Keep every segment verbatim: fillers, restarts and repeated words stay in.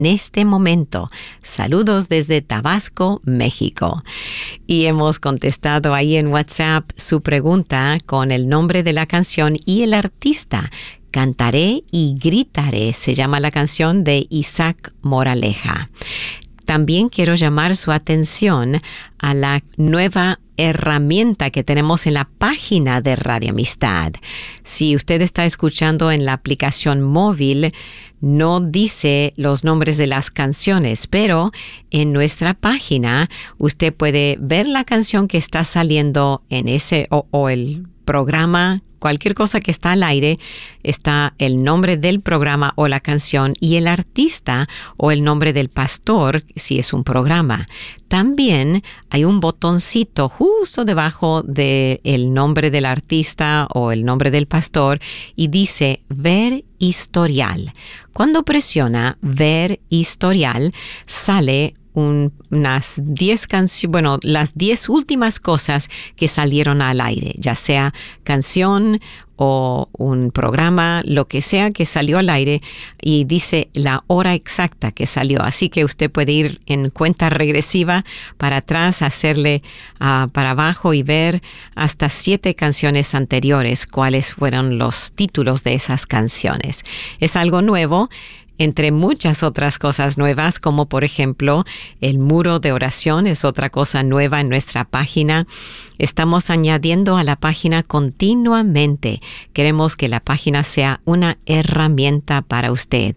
en este momento. Saludos desde Tabasco, México. Y hemos contestado ahí en WhatsApp su pregunta con el nombre de la canción y el artista. Cantaré y gritaré, se llama la canción de Isaac Moraleja. También quiero llamar su atención a la nueva herramienta que tenemos en la página de Radio Amistad. Si usted está escuchando en la aplicación móvil, no dice los nombres de las canciones, pero en nuestra página usted puede ver la canción que está saliendo en ese o, o el programa. Cualquier cosa que está al aire, está el nombre del programa o la canción y el artista o el nombre del pastor, si es un programa. También hay un botoncito justo debajo del nombre del artista o el nombre del pastor y dice Ver historial. Cuando presiona Ver historial, sale Un, unas diez canciones, bueno, las diez últimas cosas que salieron al aire, ya sea canción o un programa, lo que sea que salió al aire, y dice la hora exacta que salió. Así que usted puede ir en cuenta regresiva para atrás, hacerle uh, para abajo y ver hasta siete canciones anteriores cuáles fueron los títulos de esas canciones. Es algo nuevo, entre muchas otras cosas nuevas, como por ejemplo el muro de oración es otra cosa nueva en nuestra página. Estamos añadiendo a la página continuamente. Queremos que la página sea una herramienta para usted.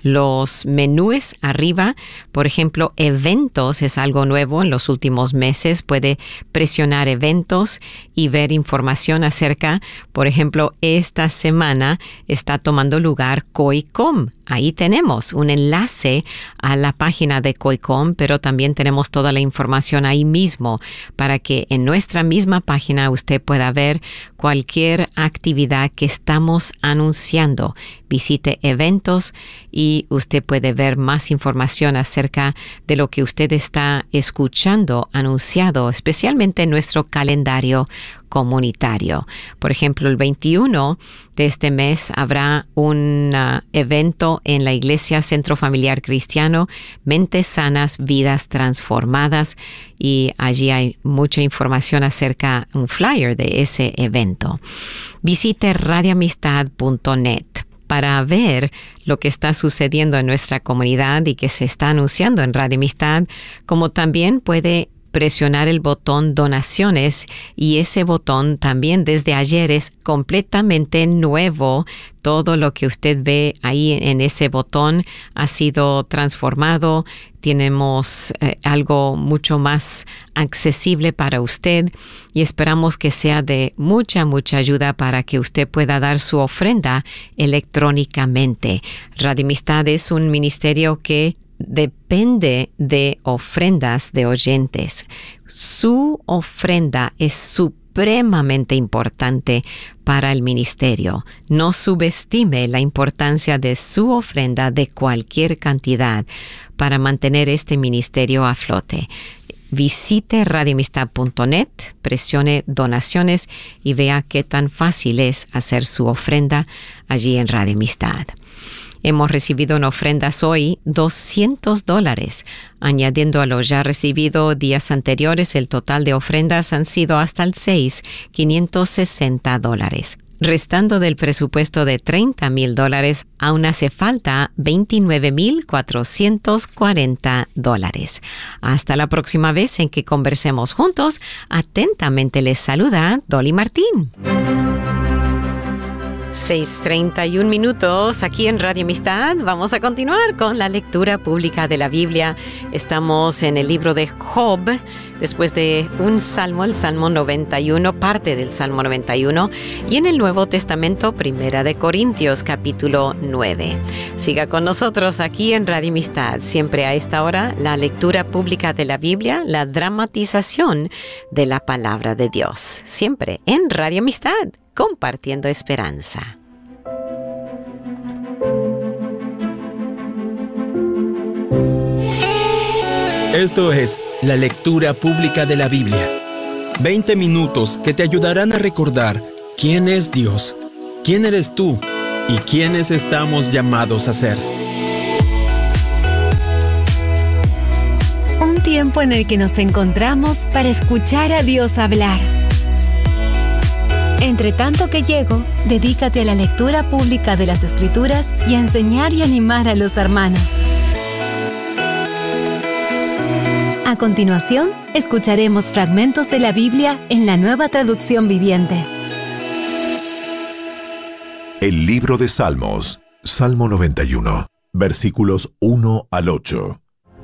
Los menús arriba, por ejemplo, eventos es algo nuevo en los últimos meses. Puede presionar eventos y ver información acerca, por ejemplo, esta semana está tomando lugar COICOM. Ahí tenemos un enlace a la página de COICOM, pero también tenemos toda la información ahí mismo para que en nuestra misma página usted pueda ver cualquier actividad que estamos anunciando. Visite eventos y usted puede ver más información acerca de lo que usted está escuchando anunciado, especialmente en nuestro calendario comunitario. Por ejemplo, el veintiuno de este mes habrá un uh, evento en la Iglesia Centro Familiar Cristiano, Mentes Sanas, Vidas Transformadas, y allí hay mucha información acerca de un flyer de ese evento. Visite radio amistad punto net para ver lo que está sucediendo en nuestra comunidad y que se está anunciando en Radio Amistad, como también puede presionar el botón donaciones, y ese botón también desde ayer es completamente nuevo. Todo lo que usted ve ahí en ese botón ha sido transformado. Tenemos eh, algo mucho más accesible para usted y esperamos que sea de mucha, mucha ayuda para que usted pueda dar su ofrenda electrónicamente. Radio Amistad es un ministerio que depende de ofrendas de oyentes. Su ofrenda es supremamente importante para el ministerio. No subestime la importancia de su ofrenda de cualquier cantidad para mantener este ministerio a flote. Visite radio amistad punto net, presione donaciones y vea qué tan fácil es hacer su ofrenda allí en Radio Amistad. Hemos recibido en ofrendas hoy doscientos dólares. Añadiendo a lo ya recibido días anteriores, el total de ofrendas han sido hasta el seis, quinientos sesenta dólares. Restando del presupuesto de treinta mil dólares, aún hace falta veintinueve mil cuatrocientos cuarenta dólares. Hasta la próxima vez en que conversemos juntos, atentamente les saluda Dolly Martín. seis treinta y un minutos aquí en Radio Amistad. Vamos a continuar con la lectura pública de la Biblia. Estamos en el libro de Job, después de un salmo, el Salmo noventa y uno, parte del Salmo noventa y uno, y en el Nuevo Testamento, Primera de Corintios, capítulo nueve. Siga con nosotros aquí en Radio Amistad. Siempre a esta hora, la lectura pública de la Biblia, la dramatización de la palabra de Dios. Siempre en Radio Amistad, compartiendo esperanza. Esto es la lectura pública de la Biblia. veinte minutos que te ayudarán a recordar quién es Dios, quién eres tú y quiénes estamos llamados a ser. tiempo en el que nos encontramos para escuchar a Dios hablar. Entre tanto que llego, dedícate a la lectura pública de las Escrituras y a enseñar y animar a los hermanos. A continuación, escucharemos fragmentos de la Biblia en la Nueva Traducción Viviente. El libro de Salmos, Salmo noventa y uno, versículos uno al ocho.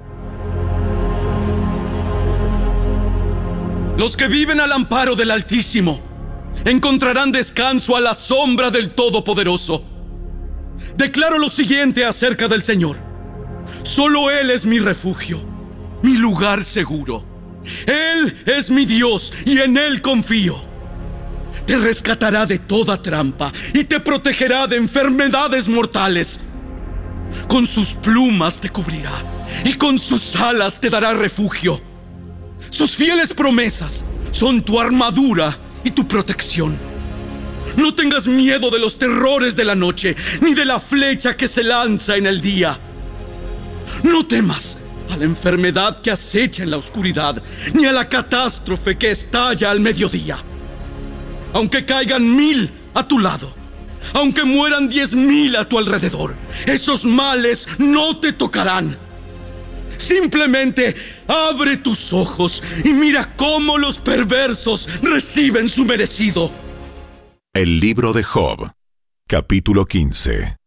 Los que viven al amparo del Altísimo encontrarán descanso a la sombra del Todopoderoso. Declaro lo siguiente acerca del Señor: solo Él es mi refugio, mi lugar seguro. Él es mi Dios y en Él confío. Te rescatará de toda trampa y te protegerá de enfermedades mortales. Con sus plumas te cubrirá y con sus alas te dará refugio. Sus fieles promesas son tu armadura y tu protección. No tengas miedo de los terrores de la noche, ni de la flecha que se lanza en el día. No temas a la enfermedad que acecha en la oscuridad, ni a la catástrofe que estalla al mediodía. Aunque caigan mil a tu lado, aunque mueran diez mil a tu alrededor, esos males no te tocarán. Simplemente abre tus ojos y mira cómo los perversos reciben su merecido. El libro de Job, capítulo quince.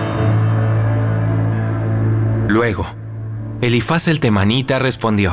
Luego, Elifaz el temanita respondió: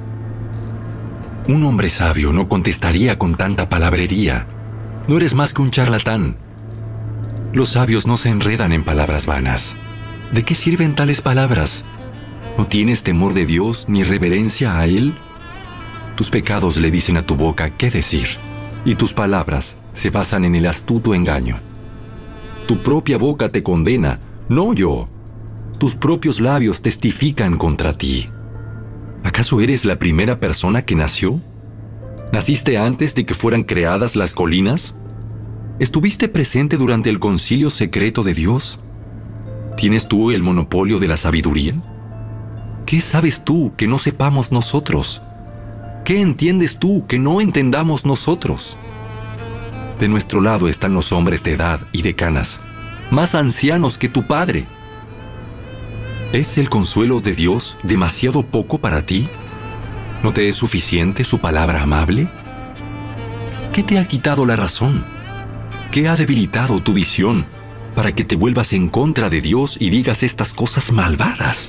Un hombre sabio no contestaría con tanta palabrería. No eres más que un charlatán. Los sabios no se enredan en palabras vanas. ¿De qué sirven tales palabras? ¿No tienes temor de Dios ni reverencia a Él? Tus pecados le dicen a tu boca qué decir, y tus palabras se basan en el astuto engaño. Tu propia boca te condena, no yo. Tus propios labios testifican contra ti. ¿Acaso eres la primera persona que nació? ¿Naciste antes de que fueran creadas las colinas? ¿Estuviste presente durante el concilio secreto de Dios? ¿Tienes tú el monopolio de la sabiduría? ¿Qué sabes tú que no sepamos nosotros? ¿Qué entiendes tú que no entendamos nosotros? De nuestro lado están los hombres de edad y de canas, más ancianos que tu padre. ¿Es el consuelo de Dios demasiado poco para ti? ¿No te es suficiente su palabra amable? ¿Qué te ha quitado la razón? ¿Qué ha debilitado tu visión para que te vuelvas en contra de Dios y digas estas cosas malvadas?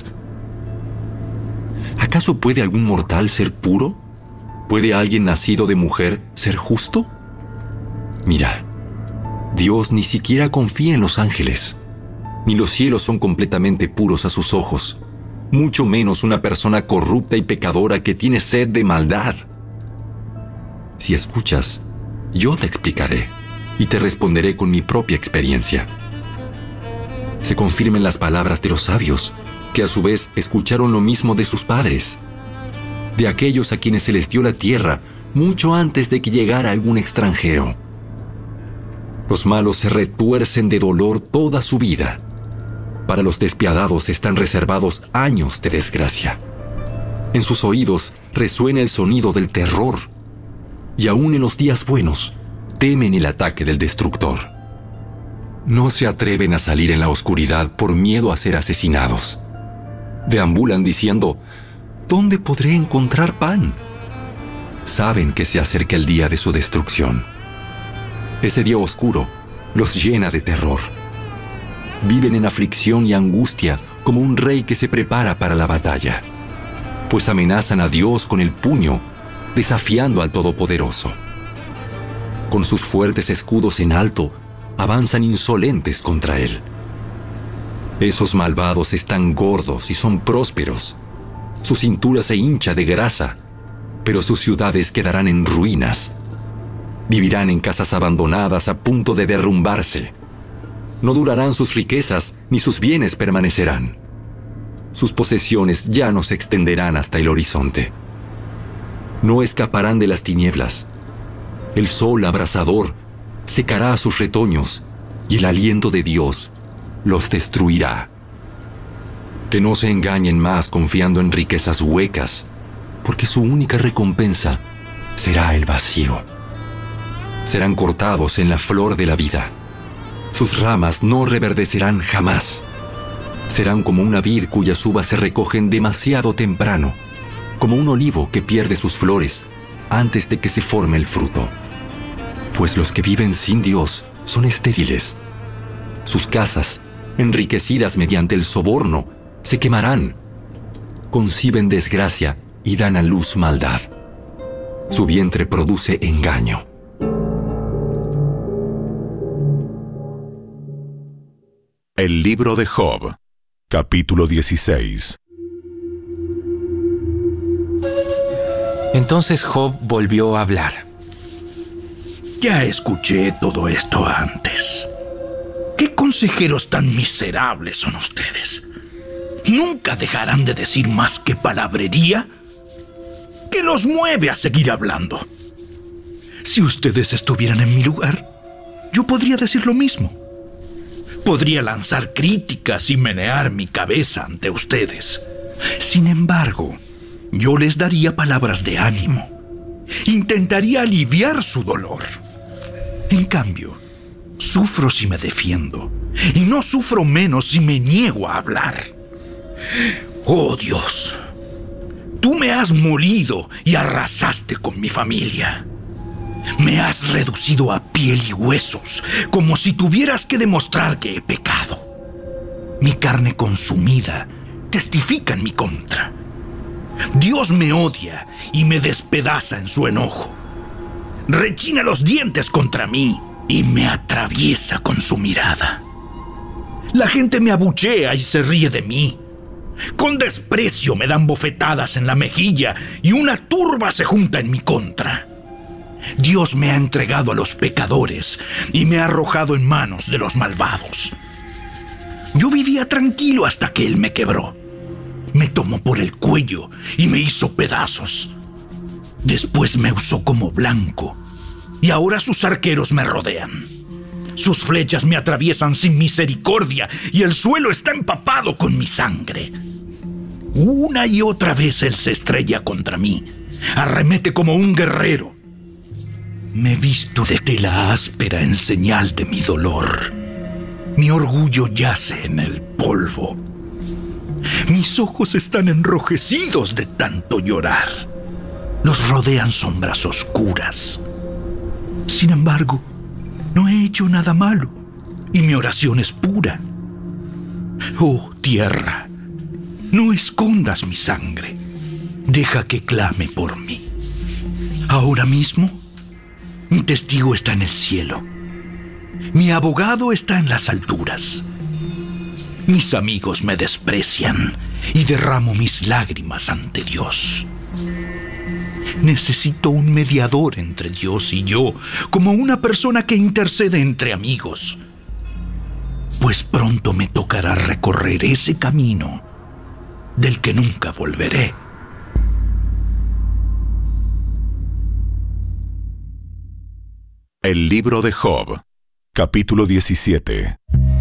¿Acaso puede algún mortal ser puro? ¿Puede alguien nacido de mujer ser justo? Mira, Dios ni siquiera confía en los ángeles, ni los cielos son completamente puros a sus ojos, mucho menos una persona corrupta y pecadora que tiene sed de maldad. Si escuchas, yo te explicaré y te responderé con mi propia experiencia. Se confirmen las palabras de los sabios, que a su vez escucharon lo mismo de sus padres, de aquellos a quienes se les dio la tierra mucho antes de que llegara algún extranjero. Los malos se retuercen de dolor toda su vida. Para los despiadados están reservados años de desgracia. En sus oídos resuena el sonido del terror, y aún en los días buenos temen el ataque del destructor. No se atreven a salir en la oscuridad por miedo a ser asesinados. Deambulan diciendo: ¿dónde podré encontrar pan? Saben que se acerca el día de su destrucción. Ese día oscuro los llena de terror. Viven en aflicción y angustia como un rey que se prepara para la batalla, pues amenazan a Dios con el puño, desafiando al Todopoderoso. Con sus fuertes escudos en alto, avanzan insolentes contra Él. Esos malvados están gordos y son prósperos. Su cintura se hincha de grasa, pero sus ciudades quedarán en ruinas. Vivirán en casas abandonadas a punto de derrumbarse. No durarán sus riquezas, ni sus bienes permanecerán. Sus posesiones ya no se extenderán hasta el horizonte. No escaparán de las tinieblas. El sol abrasador secará a sus retoños, y el aliento de Dios los destruirá. Que no se engañen más confiando en riquezas huecas, porque su única recompensa será el vacío. Serán cortados en la flor de la vida. Sus ramas no reverdecerán jamás. Serán como una vid cuyas uvas se recogen demasiado temprano, como un olivo que pierde sus flores antes de que se forme el fruto. Pues los que viven sin Dios son estériles. Sus casas, enriquecidas mediante el soborno, se quemarán. Conciben desgracia y dan a luz maldad. Su vientre produce engaño. El libro de Job, capítulo dieciséis. Entonces Job volvió a hablar. Ya escuché todo esto antes. ¿Qué consejeros tan miserables son ustedes? ¿Nunca dejarán de decir más que palabrería? ¿Qué los mueve a seguir hablando? Si ustedes estuvieran en mi lugar, yo podría decir lo mismo. Podría lanzar críticas y menear mi cabeza ante ustedes. Sin embargo, yo les daría palabras de ánimo. Intentaría aliviar su dolor. En cambio, sufro si me defiendo, y no sufro menos si me niego a hablar. Oh Dios, tú me has molido y arrasaste con mi familia. Me has reducido a piel y huesos, como si tuvieras que demostrar que he pecado. Mi carne consumida testifica en mi contra. Dios me odia y me despedaza en su enojo. Rechina los dientes contra mí y me atraviesa con su mirada. La gente me abuchea y se ríe de mí. Con desprecio me dan bofetadas en la mejilla y una turba se junta en mi contra. Dios me ha entregado a los pecadores y me ha arrojado en manos de los malvados. Yo vivía tranquilo hasta que Él me quebró. Me tomó por el cuello y me hizo pedazos. Después me usó como blanco y ahora sus arqueros me rodean. Sus flechas me atraviesan sin misericordia y el suelo está empapado con mi sangre. Una y otra vez Él se estrella contra mí. Arremete como un guerrero. Me visto de tela áspera en señal de mi dolor. Mi orgullo yace en el polvo. Mis ojos están enrojecidos de tanto llorar. Los rodean sombras oscuras. Sin embargo, no he hecho nada malo y mi oración es pura. Oh, tierra, no escondas mi sangre. Deja que clame por mí. Ahora mismo, mi testigo está en el cielo. Mi abogado está en las alturas. Mis amigos me desprecian y derramo mis lágrimas ante Dios. Necesito un mediador entre Dios y yo, como una persona que intercede entre amigos. Pues pronto me tocará recorrer ese camino del que nunca volveré. El libro de Job, capítulo diecisiete.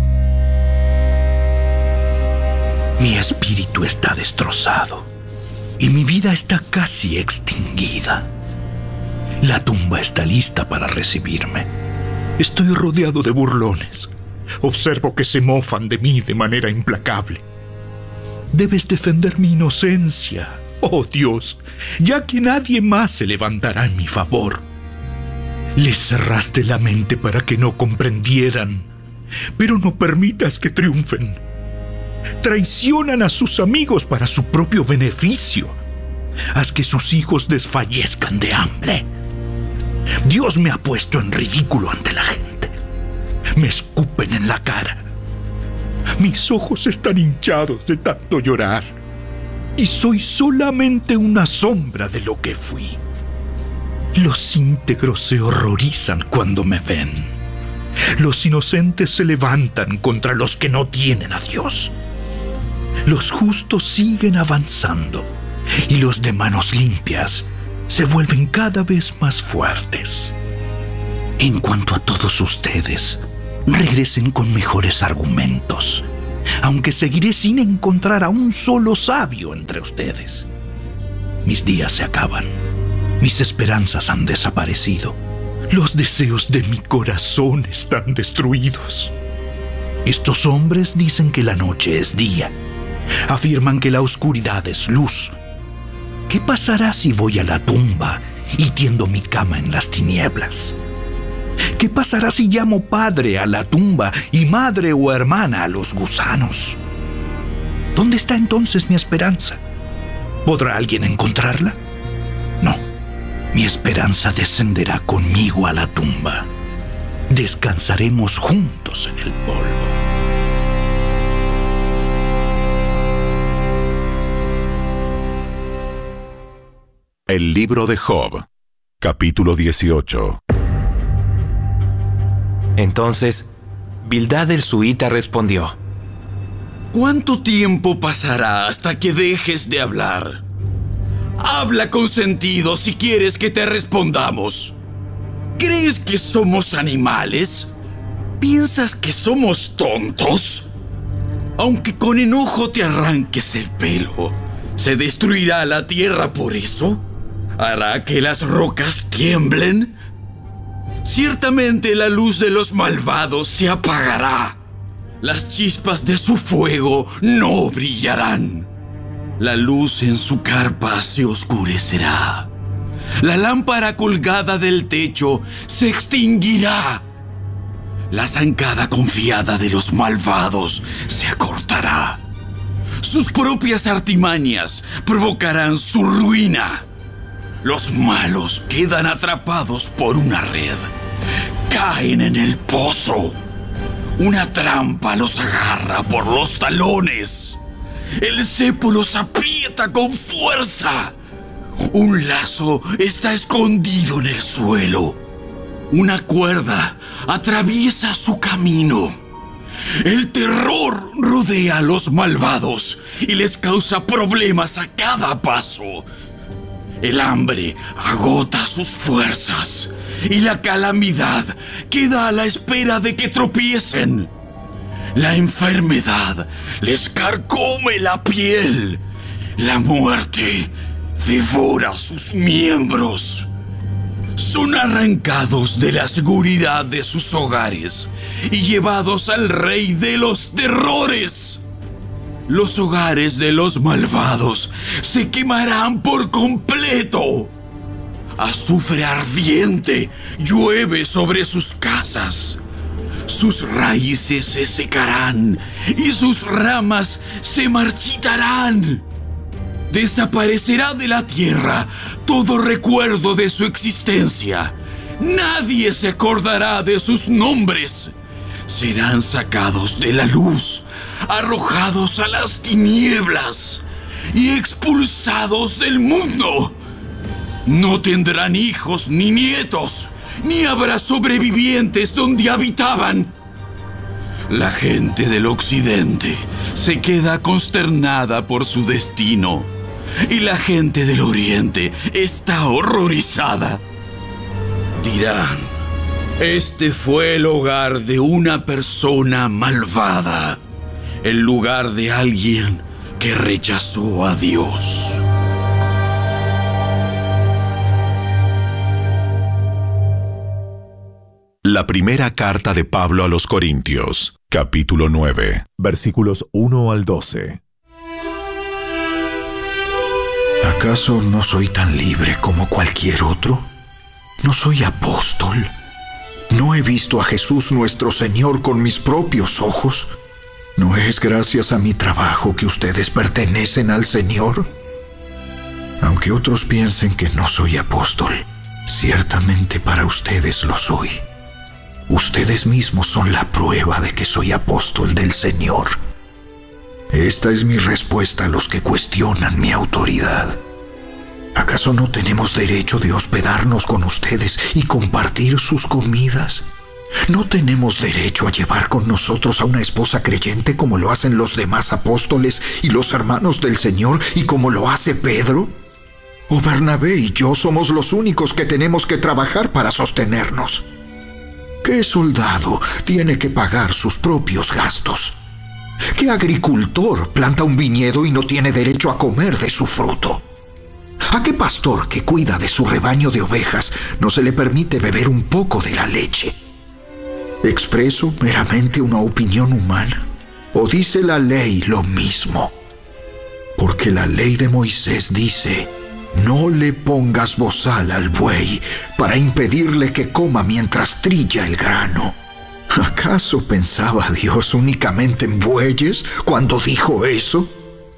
Mi espíritu está destrozado y mi vida está casi extinguida. La tumba está lista para recibirme. Estoy rodeado de burlones. Observo que se mofan de mí de manera implacable. Debes defender mi inocencia, oh Dios, ya que nadie más se levantará en mi favor. Les cerraste la mente para que no comprendieran, pero no permitas que triunfen. Traicionan a sus amigos para su propio beneficio. Haz que sus hijos desfallezcan de hambre. Dios me ha puesto en ridículo ante la gente. Me escupen en la cara. Mis ojos están hinchados de tanto llorar. Y soy solamente una sombra de lo que fui. Los íntegros se horrorizan cuando me ven. Los inocentes se levantan contra los que no tienen a Dios. Los justos siguen avanzando y los de manos limpias se vuelven cada vez más fuertes. En cuanto a todos ustedes, regresen con mejores argumentos, aunque seguiré sin encontrar a un solo sabio entre ustedes. Mis días se acaban. Mis esperanzas han desaparecido. Los deseos de mi corazón están destruidos. Estos hombres dicen que la noche es día. Afirman que la oscuridad es luz. ¿Qué pasará si voy a la tumba y tiendo mi cama en las tinieblas? ¿Qué pasará si llamo padre a la tumba y madre o hermana a los gusanos? ¿Dónde está entonces mi esperanza? ¿Podrá alguien encontrarla? No, mi esperanza descenderá conmigo a la tumba. Descansaremos juntos en el polvo. El libro de Job, capítulo dieciocho. Entonces, Bildad el suita respondió: ¿Cuánto tiempo pasará hasta que dejes de hablar? Habla con sentido si quieres que te respondamos. ¿Crees que somos animales? ¿Piensas que somos tontos? Aunque con enojo te arranques el pelo, ¿se destruirá la tierra por eso? ¿Hará que las rocas tiemblen? Ciertamente la luz de los malvados se apagará. Las chispas de su fuego no brillarán. La luz en su carpa se oscurecerá. La lámpara colgada del techo se extinguirá. La zancada confiada de los malvados se acortará. Sus propias artimañas provocarán su ruina. Los malos quedan atrapados por una red. Caen en el pozo. Una trampa los agarra por los talones. El cepo los aprieta con fuerza. Un lazo está escondido en el suelo. Una cuerda atraviesa su camino. El terror rodea a los malvados y les causa problemas a cada paso. El hambre agota sus fuerzas y la calamidad queda a la espera de que tropiecen. La enfermedad les carcome la piel. La muerte devora sus miembros. Son arrancados de la seguridad de sus hogares y llevados al rey de los terrores. Los hogares de los malvados se quemarán por completo. Azufre ardiente llueve sobre sus casas. Sus raíces se secarán y sus ramas se marchitarán. Desaparecerá de la tierra todo recuerdo de su existencia. Nadie se acordará de sus nombres. Serán sacados de la luz, arrojados a las tinieblas y expulsados del mundo. No tendrán hijos ni nietos, ni habrá sobrevivientes donde habitaban. La gente del occidente se queda consternada por su destino, y la gente del oriente está horrorizada. Dirán: este fue el hogar de una persona malvada, el lugar de alguien que rechazó a Dios. La primera carta de Pablo a los Corintios, capítulo nueve, versículos uno al doce. ¿Acaso no soy tan libre como cualquier otro? ¿No soy apóstol? ¿No he visto a Jesús nuestro Señor con mis propios ojos? ¿No es gracias a mi trabajo que ustedes pertenecen al Señor? Aunque otros piensen que no soy apóstol, ciertamente para ustedes lo soy. Ustedes mismos son la prueba de que soy apóstol del Señor. Esta es mi respuesta a los que cuestionan mi autoridad. ¿Acaso no tenemos derecho de hospedarnos con ustedes y compartir sus comidas? ¿No tenemos derecho a llevar con nosotros a una esposa creyente como lo hacen los demás apóstoles y los hermanos del Señor y como lo hace Pedro? ¿O Bernabé y yo somos los únicos que tenemos que trabajar para sostenernos? ¿Qué soldado tiene que pagar sus propios gastos? ¿Qué agricultor planta un viñedo y no tiene derecho a comer de su fruto? ¿A qué pastor que cuida de su rebaño de ovejas no se le permite beber un poco de la leche? ¿Expreso meramente una opinión humana? ¿O dice la ley lo mismo? Porque la ley de Moisés dice: no le pongas bozal al buey para impedirle que coma mientras trilla el grano. ¿Acaso pensaba Dios únicamente en bueyes cuando dijo eso?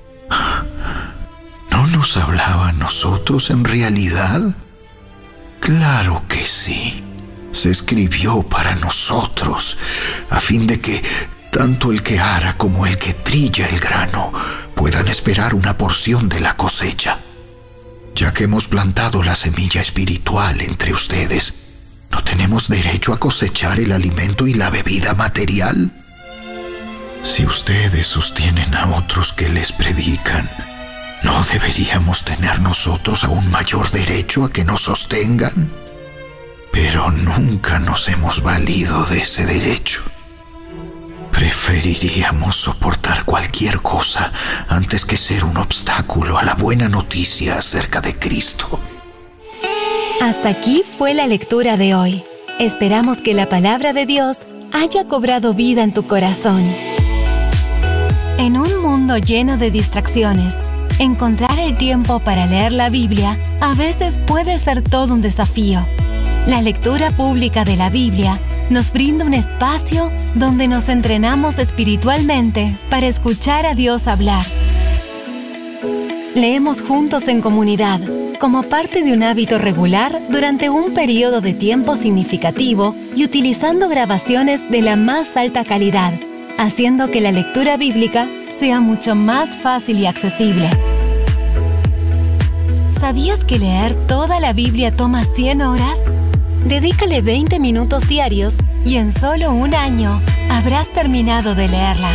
¿No nos hablaba a nosotros en realidad? Claro que sí. Se escribió para nosotros, a fin de que tanto el que ara como el que trilla el grano puedan esperar una porción de la cosecha. Ya que hemos plantado la semilla espiritual entre ustedes, ¿no tenemos derecho a cosechar el alimento y la bebida material? Si ustedes sostienen a otros que les predican, ¿no deberíamos tener nosotros aún mayor derecho a que nos sostengan? Pero nunca nos hemos valido de ese derecho. Preferiríamos soportar cualquier cosa antes que ser un obstáculo a la buena noticia acerca de Cristo. Hasta aquí fue la lectura de hoy. Esperamos que la palabra de Dios haya cobrado vida en tu corazón. En un mundo lleno de distracciones, encontrar el tiempo para leer la Biblia a veces puede ser todo un desafío. La lectura pública de la Biblia nos brinda un espacio donde nos entrenamos espiritualmente para escuchar a Dios hablar. Leemos juntos en comunidad, como parte de un hábito regular durante un periodo de tiempo significativo y utilizando grabaciones de la más alta calidad, haciendo que la lectura bíblica sea mucho más fácil y accesible. ¿Sabías que leer toda la Biblia toma cien horas? Dedícale veinte minutos diarios y en solo un año habrás terminado de leerla.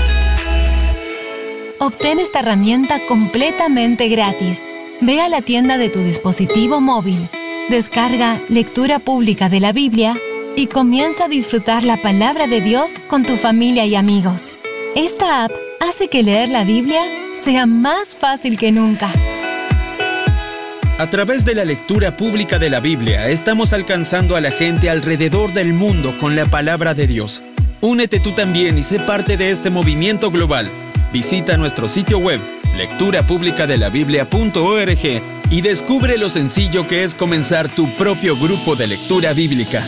Obtén esta herramienta completamente gratis. Ve a la tienda de tu dispositivo móvil, descarga Lectura Pública de la Biblia y comienza a disfrutar la palabra de Dios con tu familia y amigos. Esta app hace que leer la Biblia sea más fácil que nunca. A través de la lectura pública de la Biblia, estamos alcanzando a la gente alrededor del mundo con la palabra de Dios. Únete tú también y sé parte de este movimiento global. Visita nuestro sitio web, lectura pública de la biblia punto org, y descubre lo sencillo que es comenzar tu propio grupo de lectura bíblica.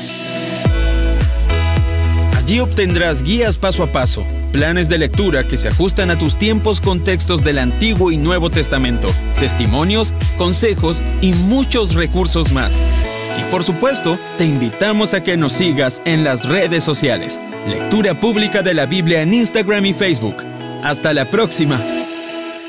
Allí obtendrás guías paso a paso, planes de lectura que se ajustan a tus tiempos con textos del Antiguo y Nuevo Testamento, testimonios, consejos y muchos recursos más. Y por supuesto, te invitamos a que nos sigas en las redes sociales. Lectura Pública de la Biblia en Instagram y Facebook. ¡Hasta la próxima!